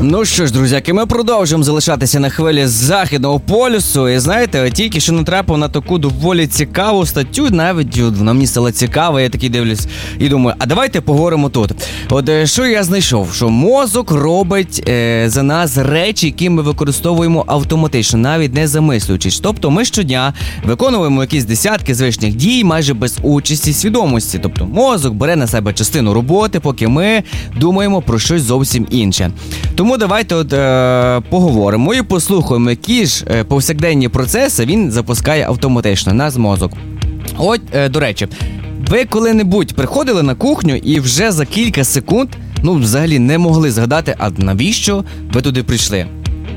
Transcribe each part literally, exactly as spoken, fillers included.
Ну що ж, друзяки, ми продовжуємо залишатися на хвилі Західного полюсу. І знаєте, тільки що натрапив на таку доволі цікаву статтю, навіть вона мені стала цікава, я такий дивлюсь і думаю, а давайте поговоримо тут. От що я знайшов? Що мозок робить е, за нас речі, які ми використовуємо автоматично, навіть не замислюючись. Тобто ми щодня виконуємо якісь десятки звичних дій майже без участі свідомості. Тобто мозок бере на себе частину роботи, поки ми думаємо про щось зовсім інше. Тому давайте от, е, поговоримо і послухаємо, які ж е, повсякденні процеси він запускає автоматично, наш мозок. От, е, до речі, ви коли-небудь приходили на кухню і вже за кілька секунд, ну, взагалі не могли згадати, а навіщо ви туди прийшли?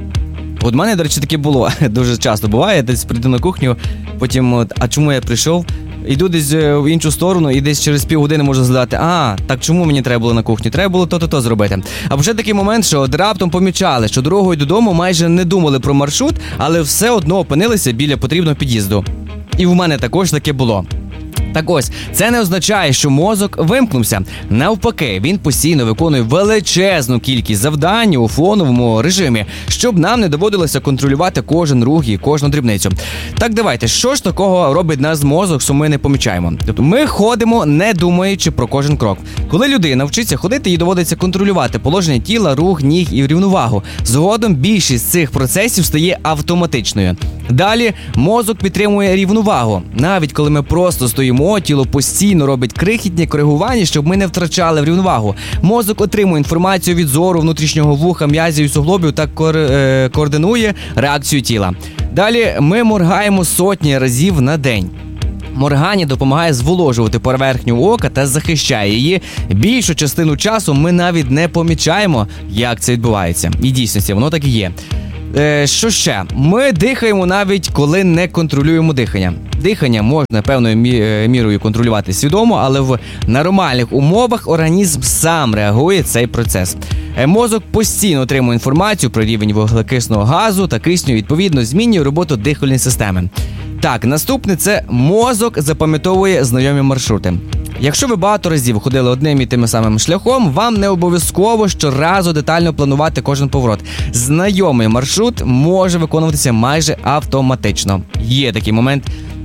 От в мене, до речі, таке було. Дуже часто буває, я десь прийду на кухню, потім, от, а чому я прийшов? Йду десь в іншу сторону і десь через півгодини можу згадати, а, так чому мені треба було на кухні? Треба було то-то-то зробити. Або ще такий момент, що от раптом помічали, що дорогою додому майже не думали про маршрут, але все одно опинилися біля потрібного під'їзду. І в мене також таке було. Так ось, це не означає, що мозок вимкнувся. Навпаки, він постійно виконує величезну кількість завдань у фоновому режимі, щоб нам не доводилося контролювати кожен рух і кожну дрібницю. Так давайте, що ж такого робить наш мозок, що ми не помічаємо? Тобто ми ходимо, не думаючи про кожен крок. Коли людина вчиться ходити, їй доводиться контролювати положення тіла, рух, ніг і рівновагу. Згодом більшість цих процесів стає автоматичною. Далі мозок підтримує рівновагу. Навіть коли ми просто стоїмо, тіло постійно робить крихітні коригування, щоб ми не втрачали рівновагу. Мозок отримує інформацію від зору, внутрішнього вуха, м'язів і суглобів та ко- е- координує реакцію тіла. Далі ми моргаємо сотні разів на день. Моргання допомагає зволожувати поверхню ока та захищає її. Більшу частину часу ми навіть не помічаємо, як це відбувається. І дійсності, воно так і є. Е, що ще? Ми дихаємо навіть коли не контролюємо дихання. Дихання можна певною мі- мірою контролювати свідомо, але в нормальних умовах організм сам реагує цей процес. Е, мозок постійно отримує інформацію про рівень вуглекислого газу та кисню, відповідно змінює роботу дихальної системи. Так, наступне – це мозок запам'ятовує знайомі маршрути. Якщо ви багато разів ходили одним і тим самим шляхом, вам не обов'язково щоразу детально планувати кожен поворот. Знайомий маршрут може виконуватися майже автоматично. Є такий момент.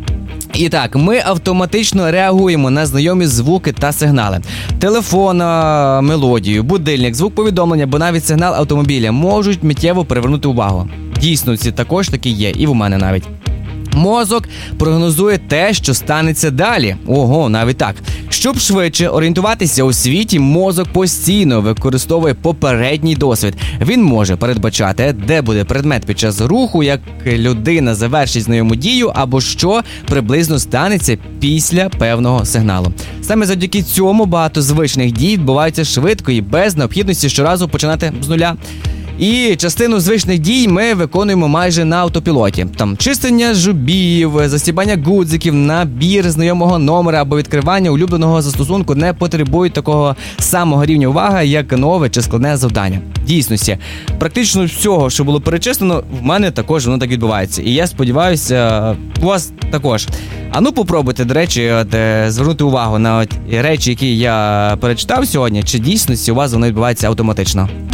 І так, ми автоматично реагуємо на знайомі звуки та сигнали. Телефон, мелодію, будильник, звук повідомлення, або навіть сигнал автомобіля можуть миттєво привернути увагу. Дійсно, ці також такі є, і в мене навіть. Мозок прогнозує те, що станеться далі. Ого, навіть так. Щоб швидше орієнтуватися у світі, мозок постійно використовує попередній досвід. Він може передбачати, де буде предмет під час руху, як людина завершить знайому дію, або що приблизно станеться після певного сигналу. Саме завдяки цьому багато звичних дій відбуваються швидко і без необхідності щоразу починати з нуля. І частину звичних дій ми виконуємо майже на автопілоті. Там чистення зубів, застібання гудзиків, набір знайомого номера або відкривання улюбленого застосунку не потребують такого самого рівня уваги, як нове чи складне завдання. В дійсності, практично всього, що було перечислено, в мене також воно так відбувається. І я сподіваюся, у вас також. А ну попробуйте, до речі, от, е, звернути увагу на от, речі, які я перечитав сьогодні, чи дійсності у вас воно відбувається автоматично.